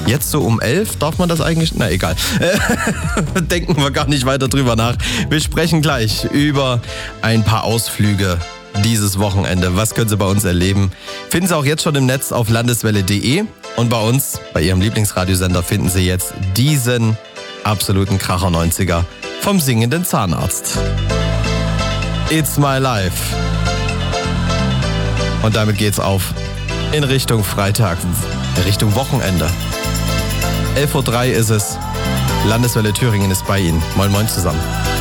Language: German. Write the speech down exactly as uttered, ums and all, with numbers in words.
Jetzt so um elf, darf man das eigentlich? Na egal. Denken wir gar nicht weiter drüber nach. Wir sprechen gleich über ein paar Ausflüge dieses Wochenende. Was können Sie bei uns erleben? Finden Sie auch jetzt schon im Netz auf landeswelle punkt de. Und bei uns, bei Ihrem Lieblingsradiosender, finden Sie jetzt diesen absoluten Kracher neunziger vom singenden Zahnarzt. It's my life. Und damit geht's auf in Richtung Freitag, in Richtung Wochenende. elf Uhr drei ist es. Landeswelle Thüringen ist bei Ihnen. Moin moin zusammen.